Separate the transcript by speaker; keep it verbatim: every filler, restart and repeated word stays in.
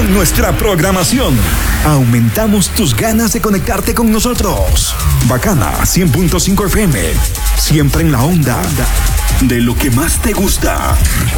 Speaker 1: Con nuestra programación, aumentamos tus ganas de conectarte con nosotros. Bacana cien punto cinco F M, siempre en la onda de lo que más te gusta.